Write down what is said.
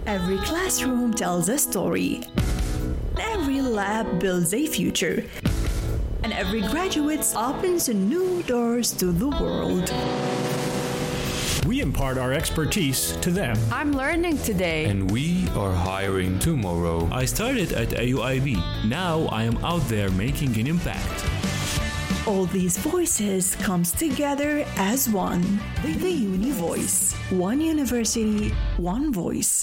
Every classroom tells a story. Every lab builds a future. And every graduate opens new doors to the world. We impart our expertise to them. I'm learning today. And we are hiring tomorrow. I started at AUIB. Now I am out there making an impact. All these voices comes together as one. The Uni Voice. One university, one voice.